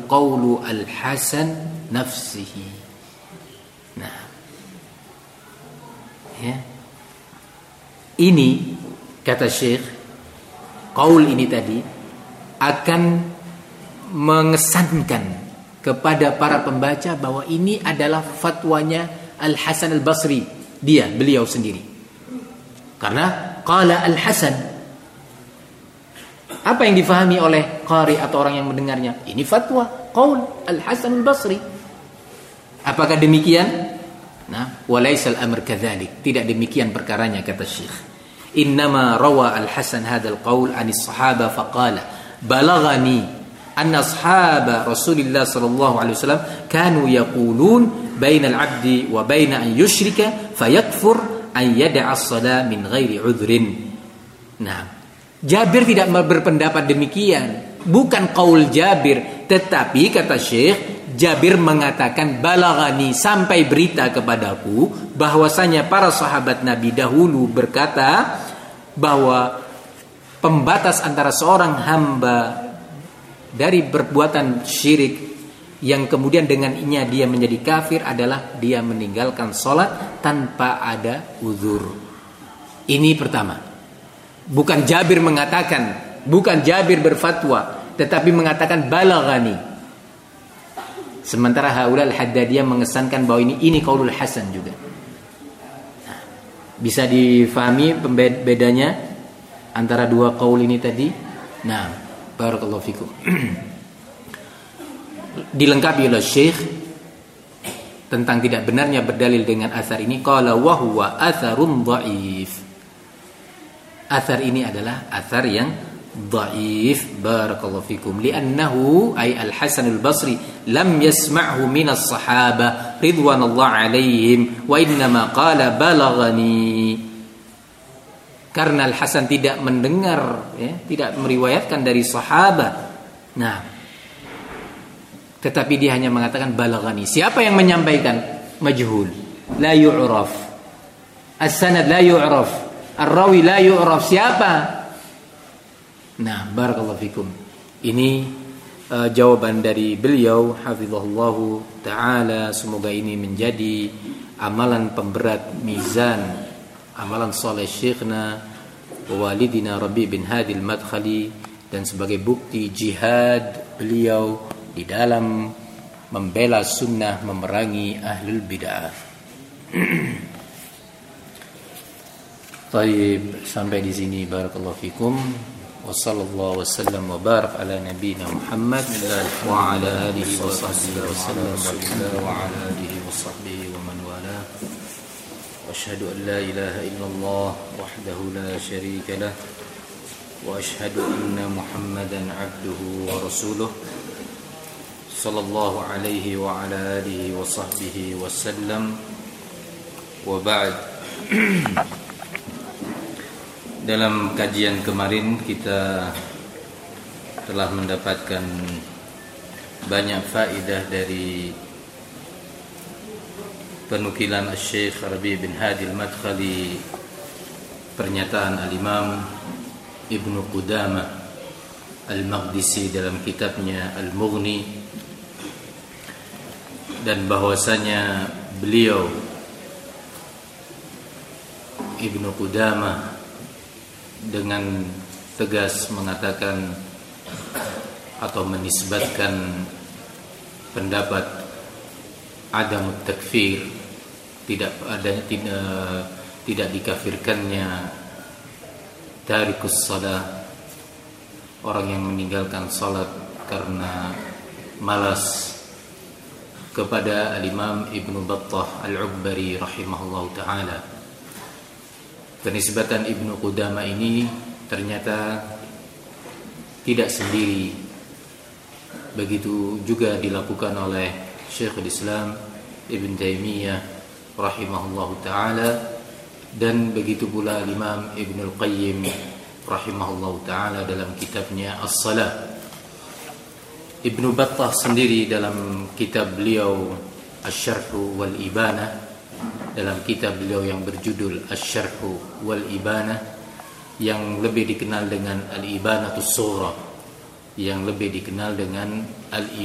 qawlu al-Hasan nafsihi. Nah, ya. Ini kata Syekh, qaul ini tadi akan mengesankan kepada para pembaca bahwa ini adalah fatwanya Al-Hasan Al-Basri, beliau sendiri. Karena qala Al-Hasan, apa yang difahami oleh qari atau orang yang mendengarnya? Ini fatwa qaul Al-Hasan Al-Basri. Apakah demikian? Nah, walaisal amr kadzalik. Tidak demikian perkaranya kata Syekh. Innama rawa Al-Hasan hadzal qaul anis sahaba faqala balaghani anna ashaba Rasulillah sallallahu alaihi wasallam kanu yaqulun bainal 'abdi wa baina an yusyrika fayakfur an yada'a as-salah min ghairi 'udhrin. Nah, Jabir tidak berpendapat demikian. Bukan qaul Jabir, tetapi kata Syekh, Jabir mengatakan balaghani, sampai berita kepadaku bahwasanya para sahabat Nabi dahulu berkata bahwa pembatas antara seorang hamba dari perbuatan syirik yang kemudian dengannya dia menjadi kafir adalah dia meninggalkan sholat tanpa ada uzur. Ini pertama. Bukan Jabir mengatakan, bukan Jabir berfatwa, tetapi mengatakan balaghani. Sementara haula al-Haddadiyah mengesankan bahwa ini qaulul Hasan juga. Nah, bisa difahami bedanya antara dua qaul ini tadi? Nah, barakallahu fikum. Dilengkapi oleh Syekh tentang tidak benarnya berdalil dengan athar ini, qala wa huwa atharun dhaif. Athar ini adalah athar yang dhaif, barakallahu fikum, li'annahu ay al-Hasan al-Basri lam yasma'hu min as-sahabah ridwanullah alaihim wa innama qala balaghani. Karena Al-Hasan tidak mendengar, ya, tidak meriwayatkan dari sahabat. Nah, tetapi dia hanya mengatakan balaghani. Siapa yang menyampaikan? Majhul, la yu'raf. As-sanad la yu'raf. Ar-rawi la yu'raf. Siapa? Nah, barakallahu fikum. Ini jawaban dari beliau hafizahullahu taala. Semoga ini menjadi amalan pemberat mizan amalan saleh syekhna wa walidina Rabi bin Hadi al-Madkhali, dan sebagai bukti jihad beliau di dalam membela sunnah, memerangi ahlul bid'ah. Baik, sampai di sini barakallahu fikum. Wa sallallahu wasallam wa barak ala nabiyyina Muhammad wa ala alihi wa sahbihi wa sallam wa ala alihi wa sahbihi wa man wala. Wa asyhadu an la ilaha illallah wahdahu la syarika lah wa asyhadu anna Muhammadan abduhu wa rasuluh sallallahu alaihi wa ala alihi wa sahbihi wa sallam. Wa ba'd. Dalam kajian kemarin kita telah mendapatkan banyak faedah dari penukilan Syekh Rabi bin Hadi al-Madkhali, pernyataan al-Imam Ibnu Qudamah al-Maqdisi dalam kitabnya Al-Mughni, dan bahwasanya beliau Ibnu Qudamah dengan tegas mengatakan atau menisbatkan pendapat adam takfir, tidak dikafirkannya tarikus salah, orang yang meninggalkan salat karena malas, kepada al-Imam Ibnu Battah al-Ubbari rahimahullahu taala. Penisbatan Ibnu Qudamah ini ternyata tidak sendiri, begitu juga dilakukan oleh Syekhul Islam Ibn Taimiyah rahimahullahu taala, dan begitu pula Imam Ibnul Qayyim rahimahullahu taala dalam kitabnya As-Salah. Ibnu Battah sendiri dalam kitab beliau Asy-Syarh wal Ibanah, dalam kitab beliau yang berjudul Asy-Syarh wal Ibanah, yang lebih dikenal dengan Al-Ibanatus Sughra, yang lebih dikenal dengan Al